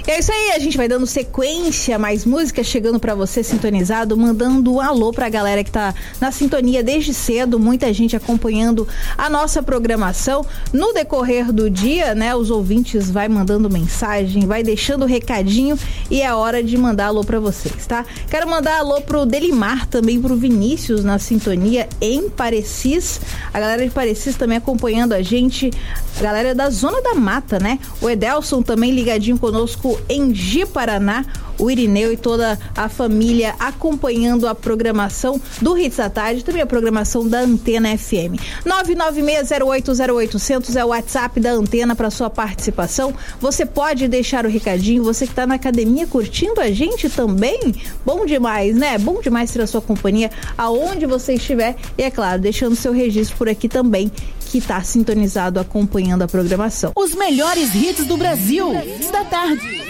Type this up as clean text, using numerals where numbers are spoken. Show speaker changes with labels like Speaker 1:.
Speaker 1: É isso aí, a gente vai dando sequência, mais música chegando pra você sintonizado, mandando um alô pra galera que tá na sintonia desde cedo, muita gente acompanhando a nossa programação. No decorrer do dia, né, os ouvintes vai mandando mensagem, vai deixando recadinho e é hora de mandar alô pra vocês, tá? Quero mandar alô pro Delimar, também pro Vinícius na sintonia em Parecis, a galera de Parecis também acompanhando a gente, a galera da Zona da Mata, né? O Edelson também ligadinho conosco em Ji-Paraná, o Irineu e toda a família acompanhando a programação do Hits da Tarde, também a programação da Antena FM. 996080800 é o WhatsApp da Antena para sua participação. Você pode deixar o recadinho, você que está na academia curtindo a gente também, bom demais, né? Bom demais ter a sua companhia aonde você estiver e, é claro, deixando seu registro por aqui também, que está sintonizado acompanhando a programação.
Speaker 2: Os melhores hits do Brasil, Hits da Tarde.